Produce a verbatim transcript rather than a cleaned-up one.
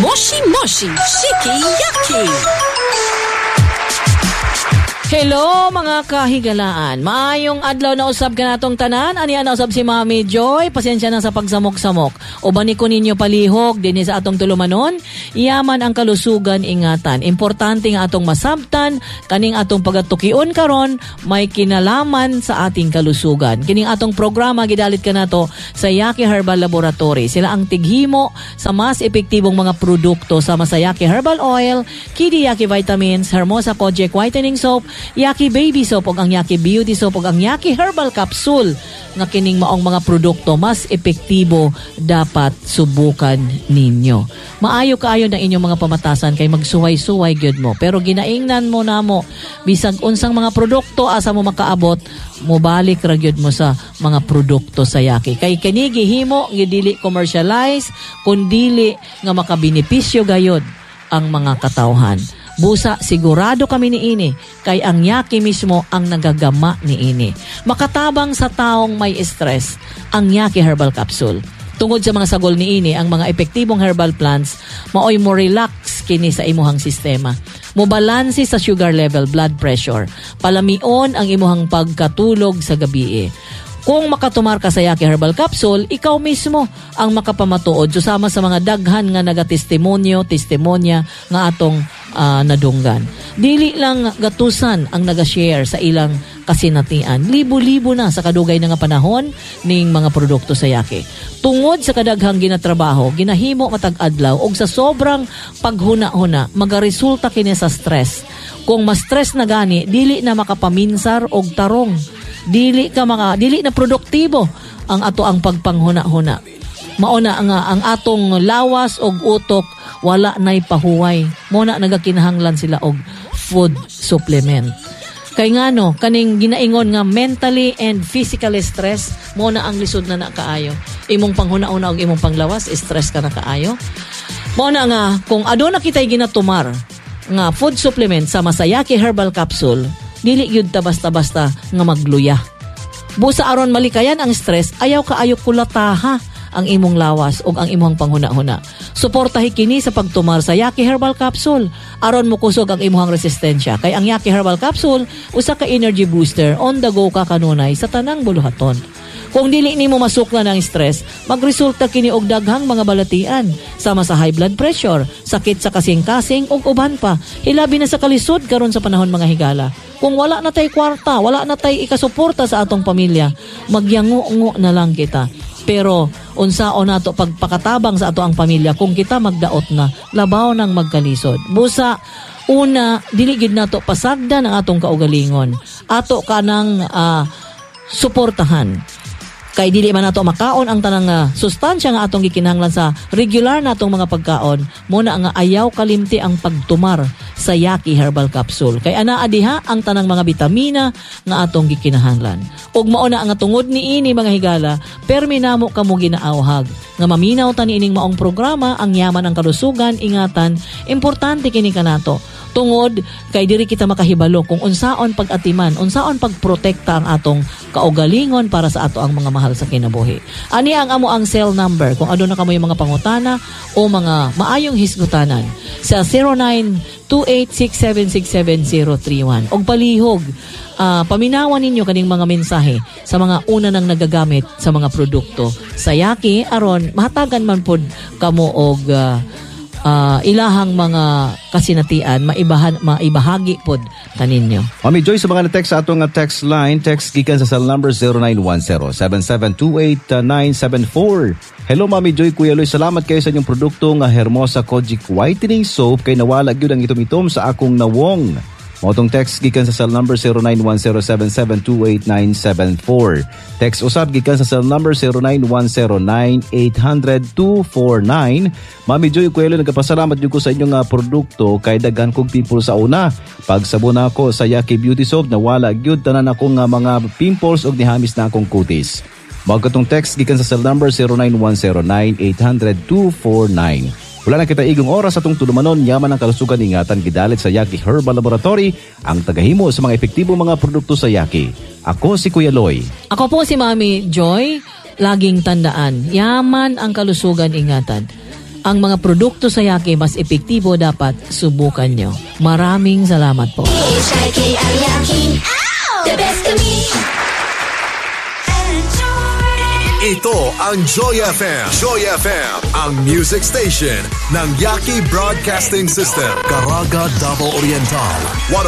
Moshi Moshi Shiki Yaki. Hello mga kahigalaan. Maayong adlaw na usab ka natong tanan. Ani na usab si Mami Joy. Pasensya na sa pagsamok-samok. O bani ko ninyo palihog dinhi sa atong tulumanon. Yaman ang kalusugan ingatan. Importante nga atong masabtan kaning atong pagatukion karon may kinalaman sa ating kalusugan. Kining atong programa gidalit ka nato sa Yaki Herbal Laboratory. Sila ang tighimo sa mas epektibong mga produkto sama sa Yaki Herbal Oil, Kidi Yaki Vitamins, Hermosa Kojic Whitening Soap, Yaki Baby Soap ug ang Yaki Beauty Soap ug ang Yaki Herbal Capsule nga kining maong mga produkto mas epektibo dapat subukan ninyo. Maayo kaayo na inyong mga pamatasan kay magsuway-suway gyud mo pero ginaingnan mo namo bisag unsang mga produkto asa mo makaabot mobalik ra gyud mo sa mga produkto sa Yaki kay kini gihimo gidili commercialize kundili nga makabenepisyo gayud ang mga katawhan. Busa, sigurado kami ni ini kay ang Yaki mismo ang nagagama ni ini. Makatabang sa taong may stress ang Yaki Herbal Capsule. Tungod sa mga sagol ni ini, ang mga epektibong herbal plants maoy mo relax kini sa imuhang sistema. Mobalansi sa sugar level, blood pressure. Palamion ang imuhang pagkatulog sa gabi. Kung makatumar ka sa Yaki Herbal Capsule, ikaw mismo ang makapamatuod susama sa mga daghan nga nagatestimonyo, testimonya nga atong uh, nadunggan. Dili lang gatusan ang nagashare sa ilang kasinatian. Libo-libo na sa kadugay na nga panahon ning mga produkto sa Yaki. Tungod sa kadaghang ginatrabaho, ginahimo matag-adlaw og sa sobrang paghuna-huna, magaresulta kini sa stress. Kung ma-stress na gani, dili na makapaminsar og tarong. Dili ka maka, dili na produktibo ang ato ang pagpanghuna-huna. Mauna nga ang atong lawas og utok wala nay pahuway. Muna nagakinahanglan sila og food supplement. Kay ngano kaning ginaingon nga mentally and physically stress mo na ang lisod na nakaayo. Imong panghuna-una og imong panglawas, stress ka na kaayo. Mo na nga kung aduna kitay ginatumar nga food supplement sa Yaki Herbal Capsule, dili gyud ta basta-basta nga magluya. Busa aron malikayan ang stress, ayaw kaayo kulataha ang imong lawas ug ang imong panghuna-huna. Suportahi kini sa pagtumar sa Yaki Herbal Capsule aron mokusog ang imong resistensya. Kay ang Yaki Herbal Capsule usa ka energy booster on the go ka kanunay sa tanang buluhaton. Kung dili nimo masuklan ang stress, magresulta kini og daghang mga balatian sama sa high blood pressure, sakit sa kasing-kasing ug uban pa. Hilabi na sa kalisod karon sa panahon mga higala. Kung wala na tay kwarta, wala na tay ikasuporta sa atong pamilya, magyango-ngo na lang kita. Pero unsaon nato pagpakatabang sa ato ang pamilya kung kita magdaot na labaw nang magkalisod. Busa una dili gid nato pasagdan ang atong kaugalingon. Ato kanang uh, suportahan. Kay dili man nato makaon ang tanang uh, sustansya nga atong gikinahanglan sa regular natong mga pagkaon, muna nga ayaw kalimti ang pagtumar sa Yaki Herbal Capsule. Kay anaa diha ang tanang mga bitamina nga atong gikinahanglan. Ug mao na ang tungod ni ini mga higala, permi namo kamo ginaawhag nga maminaw ta niining maong programa ang yaman ang kalusugan, ingatan, importante kini kanato. Tungod kay diri kita makahibalo kung unsaon pag-atiman, unsaon pagprotekta ang atong kaugalingon para sa ato ang mga mahal sa kinabuhi. Ani ang amo ang cell number kung aduna kamo yung mga pangutana o mga maayong hisgutanan sa zero nine two eight six seven six seven zero three one. Og palihog, uh, paminawan ninyo kaning mga mensahe sa mga una nang nagagamit sa mga produkto sa Yaki aron mahatagan man pod kamo og uh, Uh, ilahang mga kasinatian maibahan maibahagi pod kaninyo. Mami Joy, sa mga na-text sa atong text line, text gikan sa cell number zero nine one zero seven seven two eight nine seven four. Hello Mami Joy, Kuya Loy, salamat kayo sa inyong produkto nga Hermosa Kojic Whitening Soap kay nawala gyud ang itom-itom sa akong nawong. Motong text gikan sa cell number zero nine one zero seven seven two eight nine seven four. Text usab gikan sa cell number zero nine one zero nine eight zero zero two four nine. Mami Joy, Kuya, nagpasalamat jud ko sa inyong uh, produkto kay daghan kog pimples sa una. Pagsabon ako sa Yaki Beauty Soap, nawala gyud tanan akong uh, mga pimples ug nihamis na akong kutis. Mao katong text gikan sa cell number zero nine one zero nine eight zero zero two four nine. Wala na kita igong oras atong tulumanon, yaman ang kalusugan ingatan gidalit sa Yaki Herbal Laboratory, ang tagahimo sa mga epektibong mga produkto sa Yaki. Ako si Kuya Loy. Ako po si Mami Joy. Laging tandaan, yaman ang kalusugan ingatan. ang mga produkto sa Yaki mas epektibo, dapat subukan nyo. Maraming salamat po. The best of me. Ito ang Joy F M. Joy F M, ang music station ng Yaki Broadcasting System. Caraga, Davao Oriental.